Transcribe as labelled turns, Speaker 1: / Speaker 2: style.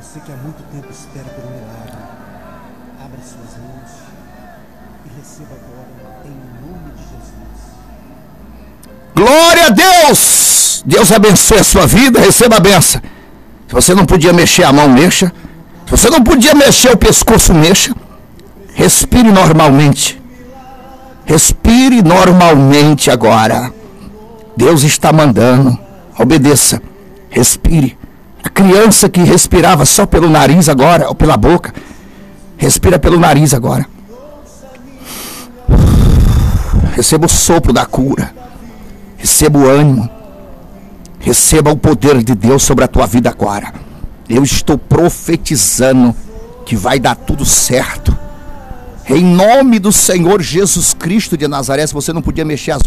Speaker 1: Você que há muito tempo espera por um milagre, abra suas mãos e receba agora em nome de Jesus.
Speaker 2: Glória a Deus! Deus abençoe a sua vida, receba a benção. Se você não podia mexer a mão, mexa. Se você não podia mexer o pescoço, mexa. Respire normalmente. Respire normalmente agora. Deus está mandando. Obedeça. Respire. A criança que respirava só pelo nariz agora, ou pela boca, respira pelo nariz agora. Receba o sopro da cura. Receba o ânimo. Receba o poder de Deus sobre a tua vida agora. Eu estou profetizando que vai dar tudo certo. Em nome do Senhor Jesus Cristo de Nazaré. Se você não podia mexer as